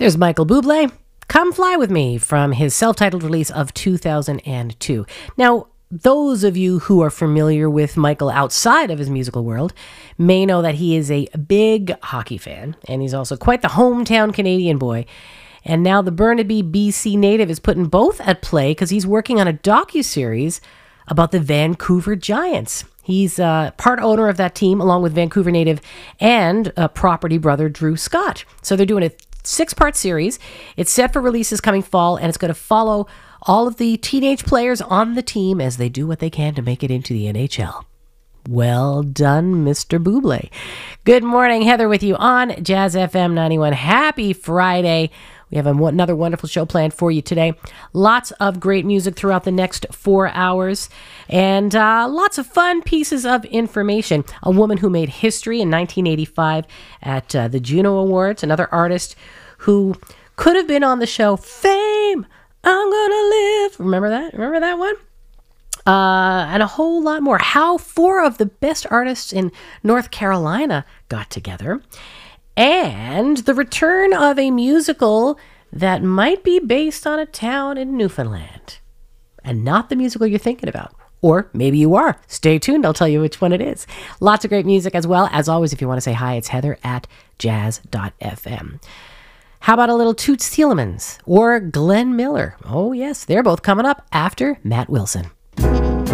There's Michael Bublé, Come Fly With Me, from his self-titled release of 2002. Now, those of you who are familiar with Michael outside of his musical world may know that he is a big hockey fan, and he's also quite the hometown Canadian boy. And now the Burnaby, BC native is putting both at play because he's working on a docuseries about the Vancouver Giants. He's part owner of that team, along with Vancouver native and property brother Drew Scott. So they're doing a 6-part series. It's set for releases coming fall, and it's going to follow all of the teenage players on the team as they do what they can to make it into the NHL. Well done, Mr. Bublé. Good morning, Heather with you on Jazz FM 91. Happy Friday. We have another wonderful show planned for you today. Lots of great music throughout the next 4 hours, and lots of fun pieces of information. A woman who made history in 1985 at the Juno Awards, another artist who could have been on the show Fame, I'm Gonna Live. Remember that? Remember that one? And a whole lot more. How 4 of the best artists in North Carolina got together. And the return of a musical that might be based on a town in Newfoundland. And not the musical you're thinking about. Or maybe you are. Stay tuned. I'll tell you which one it is. Lots of great music as well. As always, if you want to say hi, it's Heather at jazz.fm. How about a little Toots Thielemans or Glenn Miller? Oh, yes, they're both coming up after Matt Wilson.